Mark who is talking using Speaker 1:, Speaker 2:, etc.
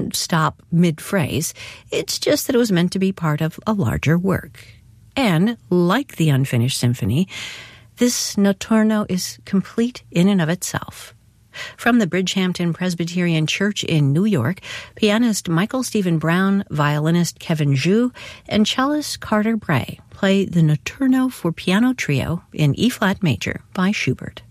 Speaker 1: stop mid-phrase. It's just that it was meant to be part of a larger work. And, like the Unfinished Symphony, this Notturno is complete in and of itself. From the Bridgehampton Presbyterian Church in New York, pianist Michael Stephen Brown, violinist Kevin Zhu, and cellist Carter Bray play the Notturno for piano trio in E-flat major by Schubert.